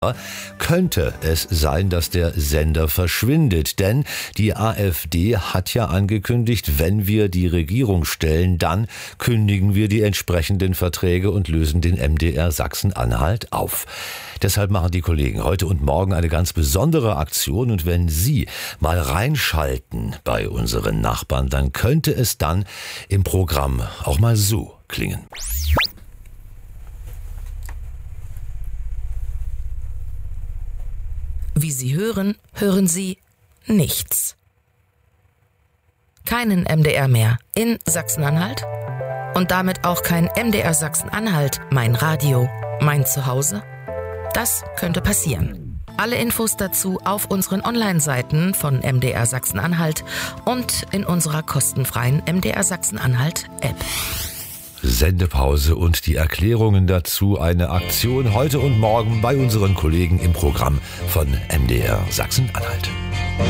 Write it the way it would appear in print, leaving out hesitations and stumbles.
könnte es sein, dass der Sender verschwindet. Denn die AfD hat ja angekündigt, wenn wir die Regierung stellen, dann kündigen wir die entsprechenden Verträge und lösen den MDR Sachsen-Anhalt auf. Deshalb machen die Kollegen heute und morgen eine ganz besondere Aktion. Und wenn Sie mal reinschalten bei unseren Nachbarn, dann könnte es dann im Programm auch mal so klingen. Wie Sie hören, hören Sie nichts. Keinen MDR mehr in Sachsen-Anhalt und damit auch kein MDR Sachsen-Anhalt, mein Radio, mein Zuhause? Das könnte passieren. Alle Infos dazu auf unseren Online-Seiten von MDR Sachsen-Anhalt und in unserer kostenfreien MDR Sachsen-Anhalt-App. Sendepause und die Erklärungen dazu, eine Aktion heute und morgen bei unseren Kollegen im Programm von MDR Sachsen-Anhalt.